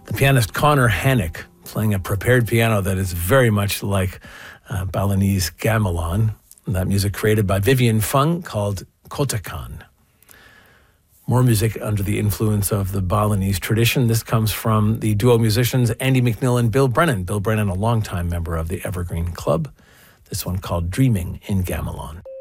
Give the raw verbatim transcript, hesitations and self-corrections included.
The pianist Connor Hannock playing a prepared piano that is very much like uh, Balinese gamelan. And that music created by Vivian Fung called Kotakan. More music under the influence of the Balinese tradition. This comes from the duo musicians Andy McNeil and Bill Brennan. Bill Brennan, a longtime member of the Evergreen Club. This one called Dreaming in Gamelan.